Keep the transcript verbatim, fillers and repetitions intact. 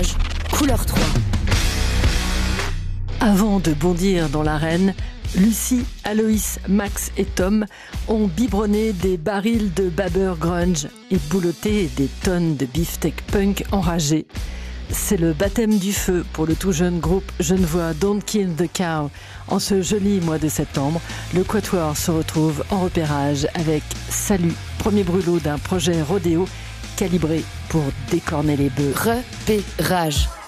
Repérage, couleur trois. Avant de bondir dans l'arène, Lucie, Aloïs, Max et Tom ont biberonné des barils de babber grunge et boulotté des tonnes de beefsteak punk enragés. C'est le baptême du feu pour le tout jeune groupe genevois Don't Kill the Cow. En ce joli mois de septembre, le Quatuor se retrouve en repérage avec Salut, premier brûlot d'un projet rodéo calibré pour décorner les bœufs. Repérage.